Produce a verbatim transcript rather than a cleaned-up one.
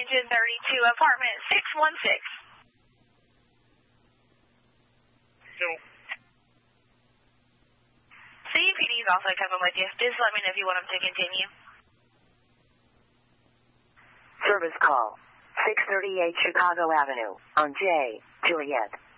Region thirty-two, apartment six one six. So. C P D is also coming with you. Just let me know if you want them to continue. Service call, six thirty-eight Chicago Avenue, on J. Juliet.